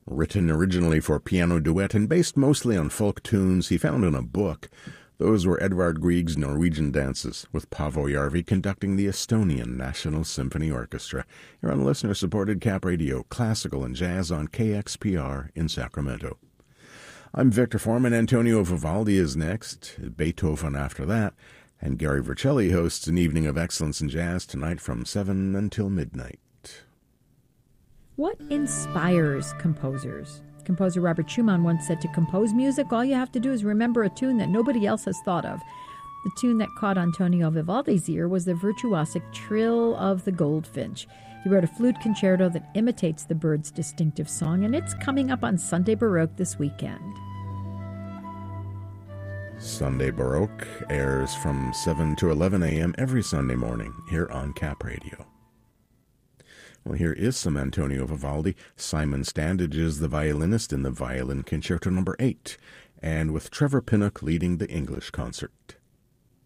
Written originally for piano duet and based mostly on folk tunes he found in a book, those were Edvard Grieg's Norwegian dances, with Paavo Järvi conducting the Estonian National Symphony Orchestra. You're on listener-supported Cap Radio, classical and jazz on KXPR in Sacramento. I'm Victor Foreman. Antonio Vivaldi is next, Beethoven after that, and Gary Vercelli hosts an evening of excellence in jazz tonight from 7 until midnight. What inspires composers? Composer Robert Schumann once said, to compose music, all you have to do is remember a tune that nobody else has thought of. The tune that caught Antonio Vivaldi's ear was the virtuosic trill of the goldfinch. He wrote a flute concerto that imitates the bird's distinctive song, and it's coming up on Sunday Baroque this weekend. Sunday Baroque airs from 7 to 11 a.m. every Sunday morning here on Cap Radio. Well, here is some Antonio Vivaldi. Simon Standage is the violinist in the Violin Concerto No. 8, and with Trevor Pinnock leading the English concert.